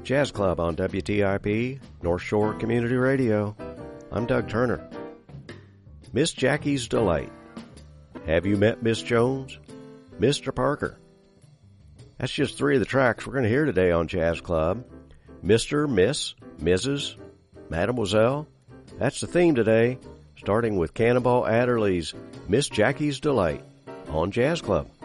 Jazz Club on WTIP, North Shore Community Radio. I'm Doug Turner. Miss Jackie's Delight. Have you met Miss Jones? Mr. Parker. That's just three of the tracks we're going to hear today on Jazz Club. Mr., Miss, Mrs., Mademoiselle. That's the theme today, starting with Cannonball Adderley's Miss Jackie's Delight on Jazz Club.